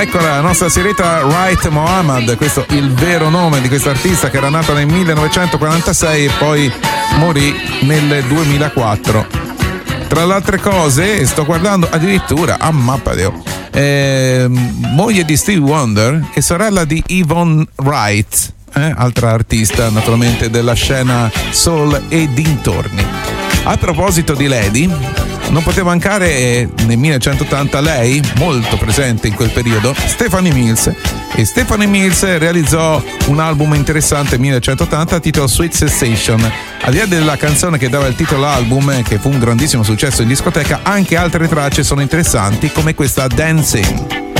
Eccola, la nostra Sirita Wright Mohammad, questo è il vero nome di questo artista, che era nato nel 1946 e poi morì nel 2004. Tra le altre cose, sto guardando addirittura a Mappadeo, moglie di Stevie Wonder e sorella di Yvonne Wright, altra artista naturalmente della scena soul e dintorni. A proposito di Lady, non poteva mancare nel 1980 lei, molto presente in quel periodo, Stephanie Mills. E Stephanie Mills realizzò un album interessante nel 1980 titolo Sweet Sensation. Al di là della canzone che dava il titolo all'album, che fu un grandissimo successo in discoteca, anche altre tracce sono interessanti, come questa Dancing.